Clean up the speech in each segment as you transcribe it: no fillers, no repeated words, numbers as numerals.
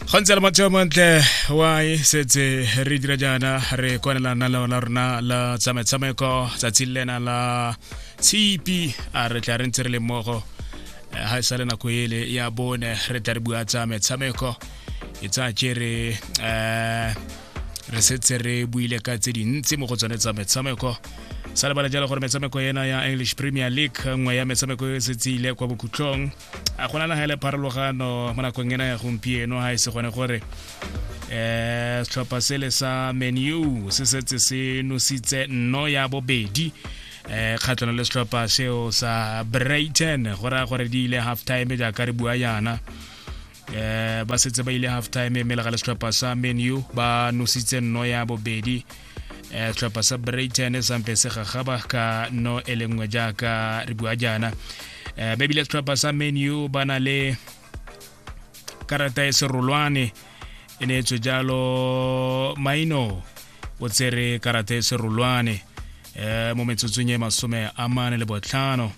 Khantsela matšamantle wa setse re dira jana re konela nalo la rona la tsameko tsa tsilena la tshipi a re tla re ntse re le mogo ha sale na ko ele ya bone re tla re bua tsameko itsa tšere re setse re buile ka tse dintsi mo go tsone tsameko sala bala jalo gore metshameko yena ya English Premier League ngwe ya metshameko e setse ile kwa bokhutlong a gona la hele pharologano mo nakong ena ya gompieno ha se gone gore setlhopha sele sa Man U se setse se nositse nno ya bobedi kgatlana le setlhopha seo sa Brighton gore di ile half time ja ka re bua yana ba setse ba ile half time me la ga le setlhopha sa Man U ba nositse nno ya bobedi setlhopha sa Brighton sampe se gagaba ka no elengwe jaaka re bua jana maybe le setlhopha sa Man U bana le karata e serolwane ene tswe jalo Maino o tsere karata e serolwane mo metsotsong e masome a mane le botlhano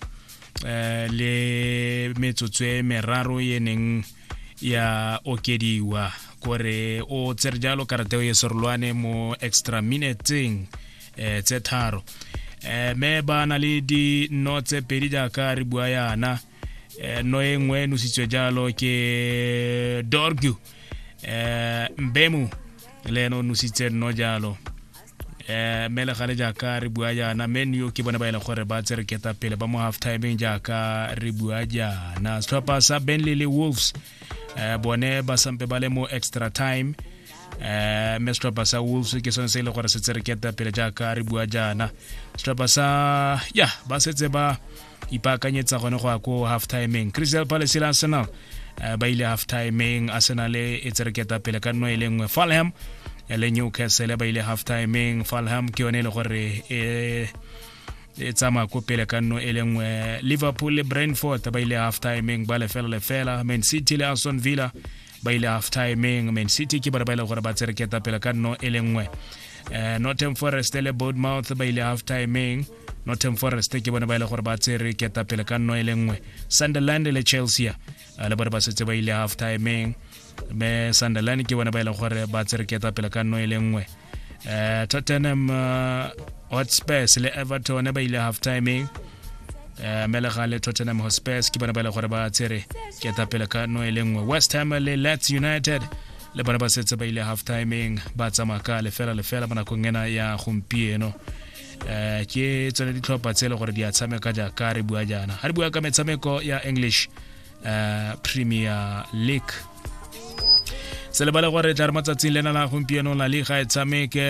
le metsotso e meraro yeneng ya okediwa kore o tsere jalo karata e serolwane mo extra minuteng tse tharo me bana le di notse pedi jaaka re bua yana no engwe nositswe jalo ke Dorgu Mbemu leno nositse no jalo mele gale jaaka re bua yana Man U ke bona ba ile gore ba tsere keta pele ba mo half time jaaka re bua jana setlhopha sa Burnley le Wolves bone ba sampe ba le mo extra time me setlhopha sa Wolves ke sone se ile gore se tsere keta pele jaaka re bua jana setlhopha sa ba setse ba ipakanyetsa gone go ako half time Crystal Palace le Arsenal ba ile half time Arsenal e tsere keta pele ka no ile ngwe Fulham le Newcastle ba ile half time Fulham ke yone le gore e tsama ko pele ka no ile ngwe Liverpool le Brentford ba ile half time ba le fela Man City le Aston Villa ba ile half time Man City ke ba ile gore ba tsere keta pele ka no ile ngwe Nottingham Forest le Bournemouth ba ile half time Nottingham Forest ke bona ba ile gore ba tsere keta pele ka no ile ngwe Sunderland le Chelsea le ba setse ba ile half time me Sunderland ke bona ba ile gore ba tsere keta pele ka no ile ngwe Tottenham Hotspur le Everton ba ile half time me le gale Tottenham Hotspur ke bona ba ile gore ba tsere keta pele ka no ile ngwe West Ham le Leeds United le bona ba setse ba ile half time ba tsamaka le fela bana go ngena ya gompieno ke tsone ditlhopha tsele gore di a tshameka jaaka re bua jana ha re bua ka metshameko ya English Premier League se le bale gore tla re matsatsing lena la gompieno la liga e tshameke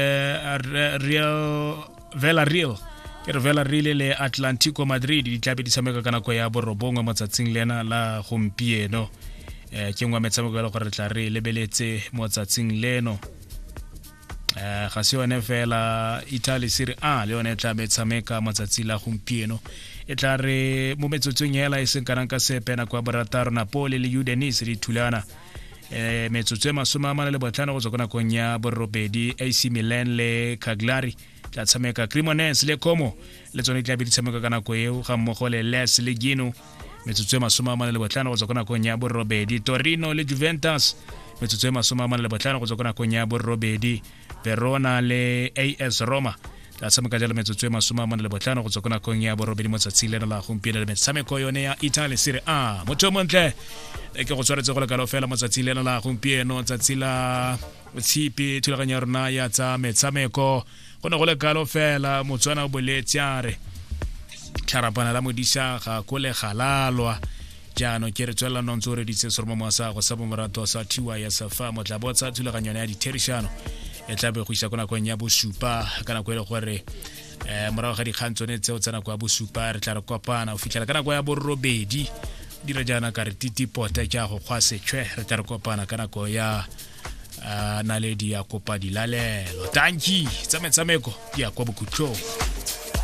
Villarreal le Atlético Madrid di tlabe di tshameka kana go ya borobongwe matsatsing lena la gompieno ke ngwa metshameko le gore tla re lebeletse motsatsing leno ga se yone fela Italy Serie A le yone tla metshameka matsatsi la gompieno e tla re mo metsotsong hela e seng kana ka sepe na kwa barataro Napoli le Udinese di thulana metsotso e masome a mane le botlhano go tswa kona konya borobedi AC Milan le Cagliari tla tshameka Cremonese le Como le tsone tla be di tshameka kana go eo ga mmogo le Les le Gino metsotso e masome a mane le botlhano go tswa kona konya borobedi Torino le Juventus metsotso e masome a mane le botlhano go tswa kona konya borobedi Verona le AS Roma tla tshameka jalo metsotso e masome a mane le botlhano go tswa kona konya borobedi mo tsatsing lena la gompieno le metshameko yone ya Italy Serie A motho montle ke go tshwaretse go le kalo fela mo tsatsing lena la gompieno tsatsi la tshipi thulaganya rona ya tsa metshameko go ne go le kalo fela motswana o boletsare tlharapana la modisa ga go le galalwa jano ke re tswela no ntsore di tse sormo mo sa go sa bomorato sa tiwa ya safa mo tla botsa thulaganya ya diterishano e tla be go isa kona konya bosupa kana go ile gore morago ga dikgantsone tse o tsena kwa bosupa re tla re kopana o fitlhela kana go ya borobedi dira jana ka re titipota tja go khwase tshwe re tla re kopana kana go ya naledi ya kopa dilalelo tanki tsa metshameko ya kwa bokhutlong